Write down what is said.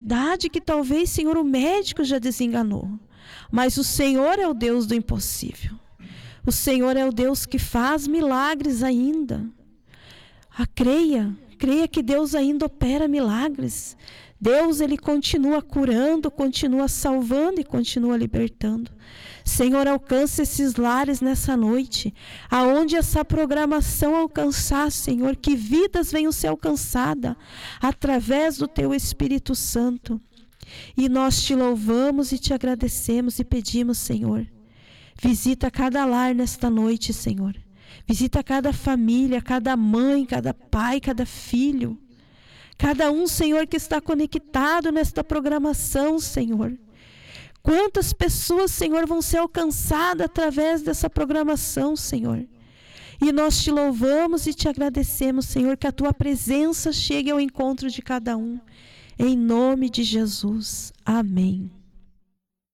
verdade que talvez, Senhor, o médico já desenganou, mas o Senhor é o Deus do impossível. O Senhor é o Deus que faz milagres ainda. Creia que Deus ainda opera milagres. Deus, Ele continua curando, continua salvando e continua libertando. Senhor, alcança esses lares nessa noite, aonde essa programação alcançar, Senhor, que vidas venham ser alcançadas através do Teu Espírito Santo. E nós Te louvamos e Te agradecemos e pedimos, Senhor, visita cada lar nesta noite, Senhor. Visita cada família, cada mãe, cada pai, cada filho. Cada um, Senhor, que está conectado nesta programação, Senhor. Quantas pessoas, Senhor, vão ser alcançadas através dessa programação, Senhor. E nós Te louvamos e Te agradecemos, Senhor, que a Tua presença chegue ao encontro de cada um. Em nome de Jesus. Amém.